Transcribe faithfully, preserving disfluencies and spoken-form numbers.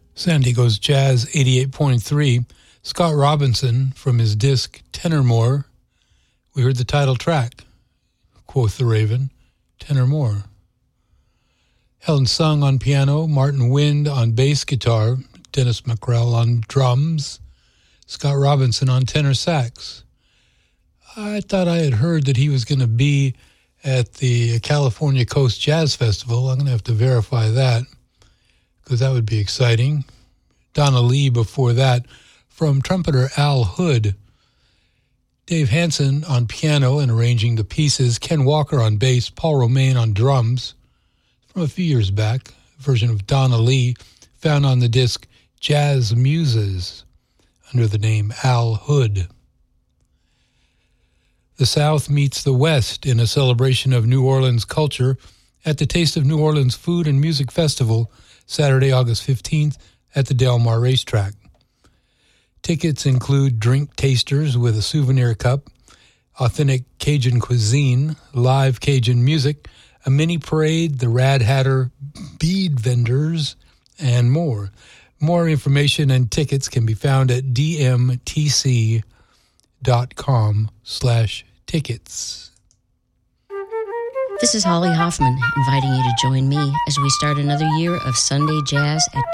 San Diego's Jazz eighty-eight point three, Scott Robinson from his disc Ten or More. We heard the title track, quoth the Raven, Ten or More. Helen Sung on piano, Martin Wind on bass guitar, Dennis McCrell on drums, Scott Robinson on tenor sax. I thought I had heard that he was going to be at the California Coast Jazz Festival. I'm going to have to verify that, because that would be exciting. Donna Lee before that, from trumpeter Al Hood. Dave Hansen on piano and arranging the pieces, Ken Walker on bass, Paul Romain on drums. From a few years back, a version of Donna Lee found on the disc Jazz Muses under the name Al Hood. The South meets the West in a celebration of New Orleans culture at the Taste of New Orleans Food and Music Festival, Saturday, August fifteenth, at the Del Mar Racetrack. Tickets include drink tasters with a souvenir cup, authentic Cajun cuisine, live Cajun music, a mini parade, the Rad Hatter bead vendors, and more. More information and tickets can be found at dmtc.com slash tickets. This is Holly Hoffman, inviting you to join me as we start another year of Sunday Jazz at